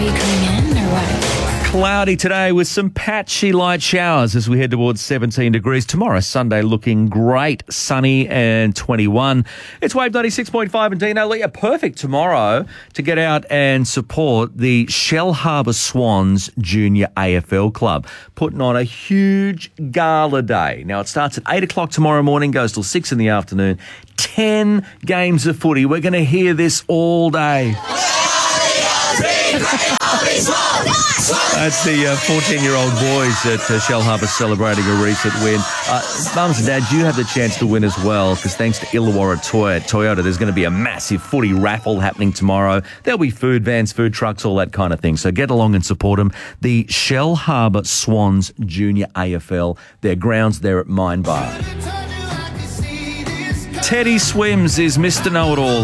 you coming in or what? Cloudy today with some patchy light showers as we head towards 17 degrees. Tomorrow, Sunday, looking great, sunny and 21. It's Wave 96.5 and Dino Lee. Perfect tomorrow to get out and support the Shellharbour Swans Junior AFL Club, putting on a huge gala day. Now, it starts at 8 o'clock tomorrow morning, goes till 6 in the afternoon. 10 games of footy. We're going to hear this all day. That's the 14-year-old boys at Shellharbour celebrating a recent win. Mums and Dads, you have the chance to win as well because thanks to Illawarra Toyota, there's going to be a massive footy raffle happening tomorrow. There'll be food vans, food trucks, all that kind of thing. So get along and support them. The Shellharbour Swans Junior AFL. Their grounds there at Mine Bar. Teddy Swims is Mr. Know-It-All.